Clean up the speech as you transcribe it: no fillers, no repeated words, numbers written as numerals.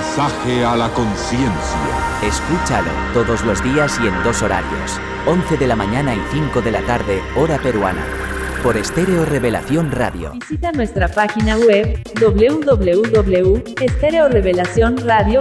mensaje a la conciencia. Escúchalo todos los días y en 2 horarios, 11 de la mañana y 5 de la tarde, hora peruana. Por Estéreo Revelación Radio. Visita nuestra página web www.estereorevelacionradio.com